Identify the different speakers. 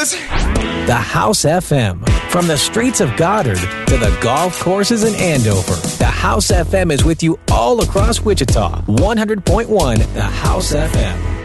Speaker 1: The House FM. From the streets of Goddard to the golf courses in Andover, the House FM is with you all across Wichita. 100.1 The House FM.